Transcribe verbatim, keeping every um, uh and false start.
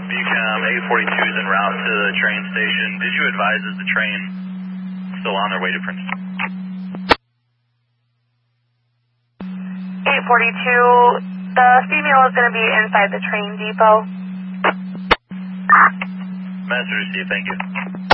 Beacom eight forty-two is en route to the train station. Did you advise is the train still on their way to Princeton? eight forty-two, the female is going to be inside the train depot. Master received, thank you.